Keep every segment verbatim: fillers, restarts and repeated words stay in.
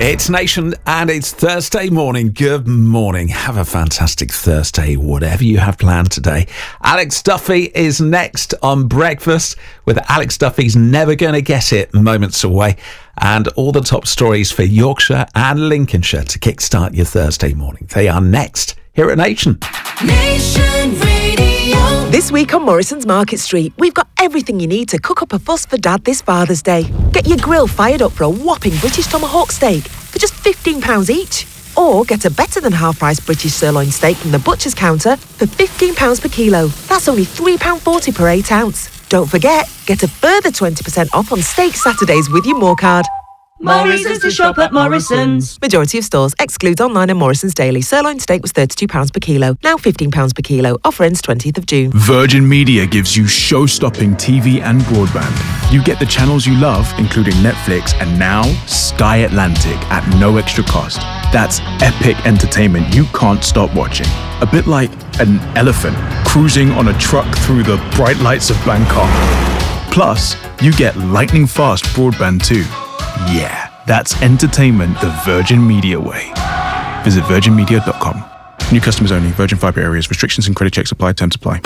It's Nation and it's Thursday morning. Good morning. Have a fantastic Thursday, whatever you have planned today. Alex Duffy is next on Breakfast with Alex Duffy's Never Gonna Guess It, moments away. And all the top stories for Yorkshire and Lincolnshire to kickstart your Thursday morning. They are next here at Nation. Nation Radio. This week on Morrison's Market Street, we've got everything you need to cook up a fuss for Dad this Father's Day. Get your grill fired up for a whopping British tomahawk steak for just fifteen pounds each. Or get a better than half-price British sirloin steak from the butcher's counter for fifteen pounds per kilo. That's only three pounds forty per eight ounce. Don't forget, get a further twenty percent off on Steak Saturdays with your More card. Morrison's to shop at Morrison's. Majority of stores excludes online and Morrison's daily. Sirloin steak was thirty-two pounds per kilo, now fifteen pounds per kilo. Offer ends twentieth of June. Virgin Media gives you show-stopping T V and broadband. You get the channels you love, including Netflix and now Sky Atlantic at no extra cost. That's epic entertainment you can't stop watching. A bit like an elephant cruising on a truck through the bright lights of Bangkok. Plus, you get lightning fast broadband too. Yeah, that's entertainment the Virgin Media way. Visit virgin media dot com. New customers only. Virgin Fibre areas. Restrictions and credit checks apply. Terms apply.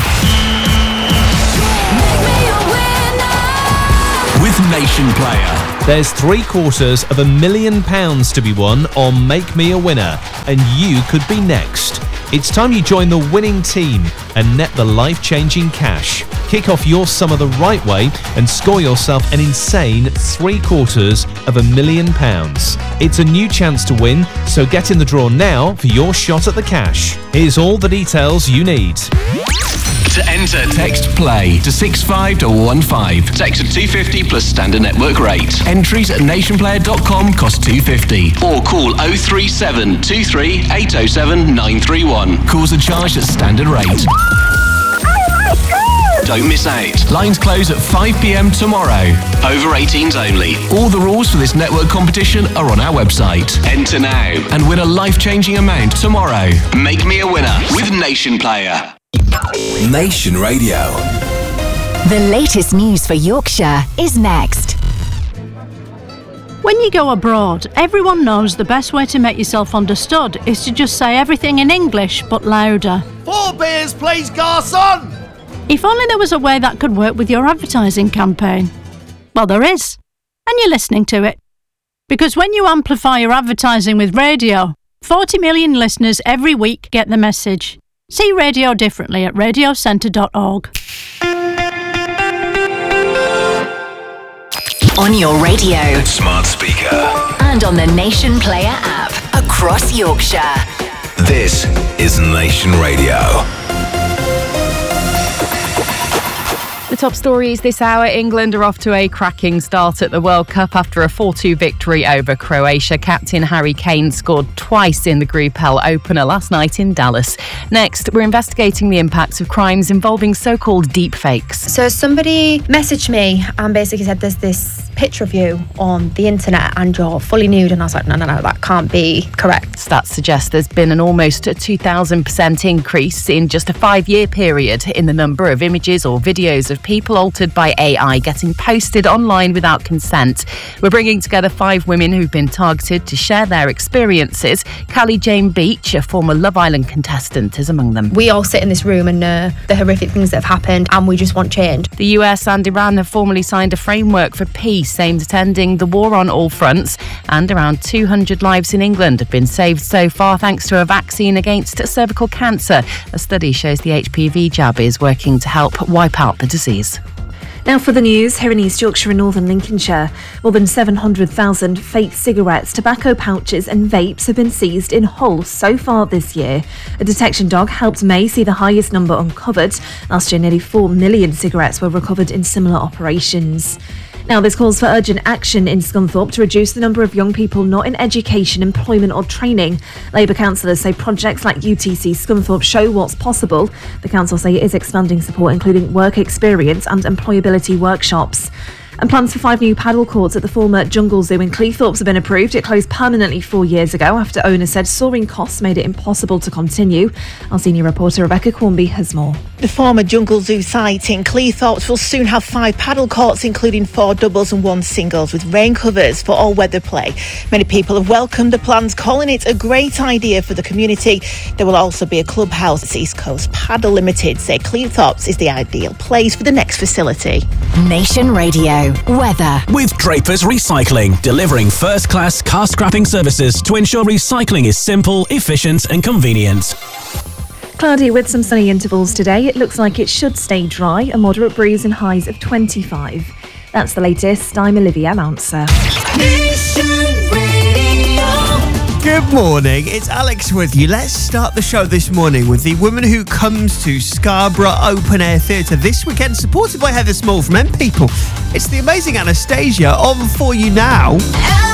With Nation Player, there's three quarters of a million pounds to be won on Make Me a Winner, and you could be next. It's time you join the winning team and net the life-changing cash. Kick off your summer the right way and score yourself an insane three quarters of a million pounds. It's a new chance to win, so get in the draw now for your shot at the cash. Here's all the details you need. To enter, text PLAY to six five one five. Text at two fifty plus standard network rate. Entries at nation player dot com cost two fifty. Or call oh three seven two three eight oh seven nine three one. Calls are charged at standard rate. Don't miss out. Lines close at five p.m. tomorrow. Over eighteens only. All the rules for this network competition are on our website. Enter now and win a life-changing amount tomorrow. Make me a winner with Nation Player. Nation Radio. The latest news for Yorkshire is next. When you go abroad, everyone knows the best way to make yourself understood is to just say everything in English but louder. Four beers, please, garçon! If only there was a way that could work with your advertising campaign. Well, there is. And you're listening to it. Because when you amplify your advertising with radio, forty million listeners every week get the message. See radio differently at radio centre dot org. On your radio, Smart speaker. and on the Nation Player app across Yorkshire. This is Nation Radio. The top stories this hour. England are off to a cracking start at the World Cup after a four two victory over Croatia. Captain Harry Kane scored twice in the Group L opener last night in Dallas. Next, we're investigating the impacts of crimes involving so-called deepfakes. So somebody messaged me and basically said there's this picture of you on the internet and you're fully nude, and I was like, no, no, no, that can't be correct. Stats suggest there's been an almost two thousand percent increase in just a five-year period in the number of images or videos of people altered by A I getting posted online without consent. We're bringing together five women who've been targeted to share their experiences. Callie Jane Beach, a former Love Island contestant, is among them. We all sit in this room and know the horrific things that have happened, and we just want change. The U S and Iran have formally signed a framework for peace aimed at ending the war on all fronts, and around two hundred lives in England have been saved so far thanks to a vaccine against cervical cancer. A study shows the H P V jab is working to help wipe out the disease. Now for the news, here in East Yorkshire and Northern Lincolnshire, more than seven hundred thousand fake cigarettes, tobacco pouches and vapes have been seized in Hull so far this year. A detection dog helped May see the highest number uncovered. Last year, nearly four million cigarettes were recovered in similar operations. Now, this calls for urgent action in Scunthorpe to reduce the number of young people not in education, employment or training. Labour councillors say projects like U T C Scunthorpe show what's possible. The council say it is expanding support, including work experience and employability workshops. And plans for five new paddle courts at the former Jungle Zoo in Cleethorpes have been approved. It closed permanently four years ago after owners said soaring costs made it impossible to continue. Our senior reporter Rebecca Cornby has more. The former Jungle Zoo site in Cleethorpes will soon have five paddle courts, including four doubles and one singles, with rain covers for all weather play. Many people have welcomed the plans, calling it a great idea for the community. There will also be a clubhouse. East Coast Paddle Limited say Cleethorpes is the ideal place for the next facility. Nation Radio weather. With Draper's Recycling, delivering first-class car scrapping services to ensure recycling is simple, efficient and convenient. Cloudy with some sunny intervals today. It looks like it should stay dry, a moderate breeze and highs of twenty-five. That's the latest. I'm Olivia Mounser. Good morning, it's Alex with you. Let's start the show this morning with the woman who comes to Scarborough Open Air Theatre this weekend, supported by Heather Small from M People. It's the amazing Anastasia on for you now.